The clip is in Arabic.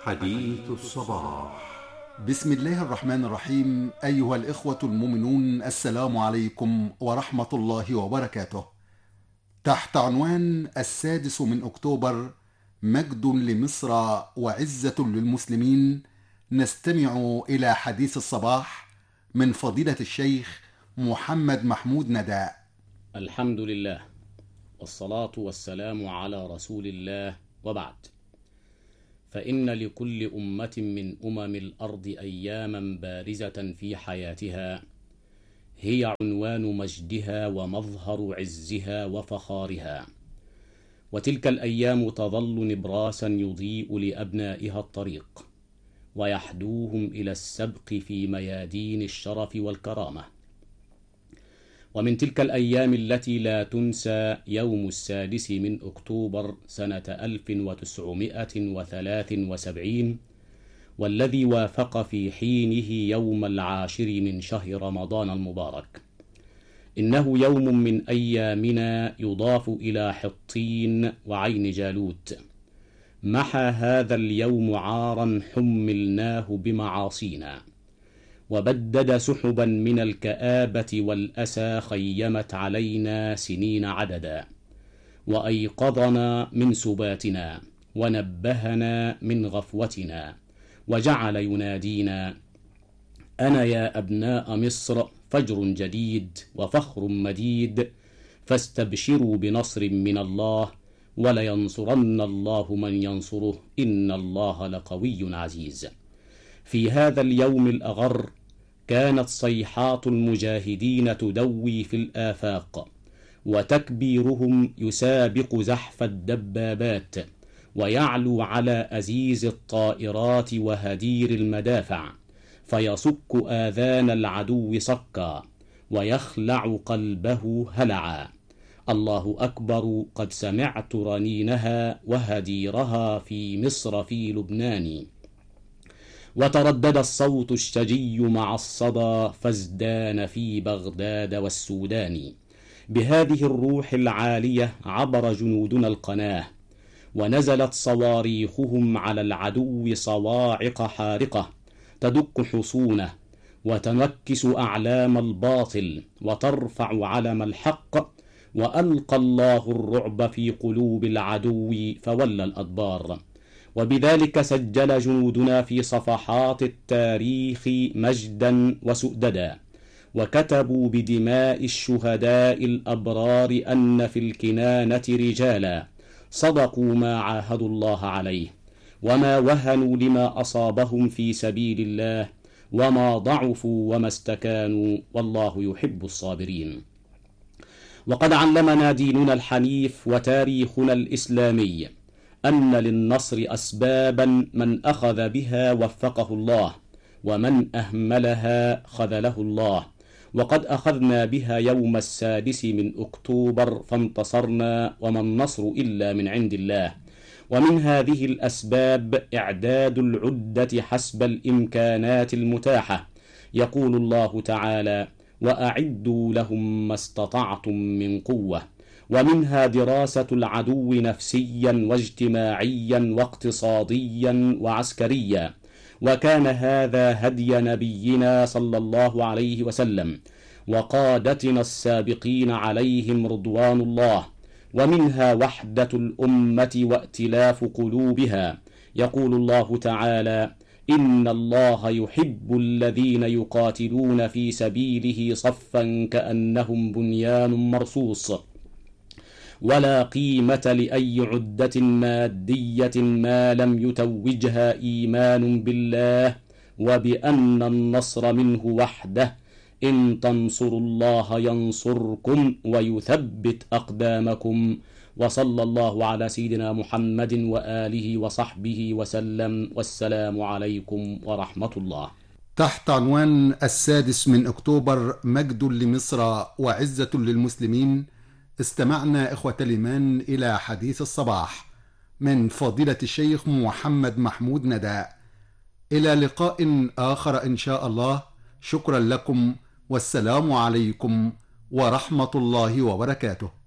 حديث الصباح. بسم الله الرحمن الرحيم. أيها الإخوة المؤمنون، السلام عليكم ورحمة الله وبركاته. تحت عنوان 6 أكتوبر، مجد لمصر وعزة للمسلمين، نستمع إلى حديث الصباح من فضيلة الشيخ محمد محمود ندى. الحمد لله والصلاة والسلام على رسول الله، وبعد. فإن لكل أمة من أمم الأرض أياما بارزة في حياتها، هي عنوان مجدها ومظهر عزها وفخارها، وتلك الأيام تظل نبراسا يضيء لأبنائها الطريق ويحدوهم إلى السبق في ميادين الشرف والكرامة. ومن تلك الأيام التي لا تنسى يوم 6 أكتوبر سنة 1973، والذي وافق في حينه يوم 10 من شهر رمضان المبارك. إنه يوم من أيامنا يضاف إلى حطين وعين جالوت. محى هذا اليوم عارا حملناه بمعاصينا، وبدد سحبا من الكآبة والأسى خيمت علينا سنين عددا، وأيقظنا من سباتنا ونبهنا من غفوتنا، وجعل ينادينا: أنا يا أبناء مصر فجر جديد وفخر مديد، فاستبشروا بنصر من الله، ولينصرن الله من ينصره، إن الله لقوي عزيز. في هذا اليوم الأغر كانت صيحات المجاهدين تدوي في الآفاق، وتكبيرهم يسابق زحف الدبابات، ويعلو على أزيز الطائرات وهدير المدافع، فيصك آذان العدو صكا، ويخلع قلبه هلعا. الله أكبر، قد سمعت رنينها وهديرها في مصر في لبنان. وتردد الصوت الشجي مع الصدى، فازدان في بغداد والسودان. بهذه الروح العالية عبر جنودنا القناة، ونزلت صواريخهم على العدو صواعق حارقة، تدك حصونه وتنكس أعلام الباطل وترفع علم الحق. وألقى الله الرعب في قلوب العدو فولى الأدبار، وبذلك سجل جنودنا في صفحات التاريخ مجدا وسؤددا، وكتبوا بدماء الشهداء الأبرار أن في الكنانة رجالا صدقوا ما عاهدوا الله عليه، وما وهنوا لما أصابهم في سبيل الله، وما ضعفوا وما استكانوا، والله يحب الصابرين. وقد علمنا ديننا الحنيف وتاريخنا الإسلامي أن للنصر أسبابا، من أخذ بها وفقه الله، ومن أهملها خذله الله. وقد أخذنا بها يوم 6 أكتوبر فانتصرنا، وما النصر إلا من عند الله. ومن هذه الأسباب إعداد العدة حسب الإمكانات المتاحة. يقول الله تعالى: وأعدوا لهم ما استطعتم من قوة. ومنها دراسة العدو نفسيا واجتماعيا واقتصاديا وعسكريا، وكان هذا هدي نبينا صلى الله عليه وسلم وقادتنا السابقين عليهم رضوان الله. ومنها وحدة الأمة وائتلاف قلوبها. يقول الله تعالى: إن الله يحب الذين يقاتلون في سبيله صفا كأنهم بنيان مرصوص. ولا قيمة لأي عدة مادية ما لم يتوجها إيمان بالله وبأن النصر منه وحده. إن تنصروا الله ينصركم ويثبت أقدامكم. وصلى الله على سيدنا محمد وآله وصحبه وسلم، والسلام عليكم ورحمة الله. تحت عنوان 6 أكتوبر، مجد لمصر وعزة للمسلمين، استمعنا إخوة الإيمان إلى حديث الصباح من فضيلة الشيخ محمد محمود ندى. إلى لقاء آخر إن شاء الله. شكرا لكم، والسلام عليكم ورحمة الله وبركاته.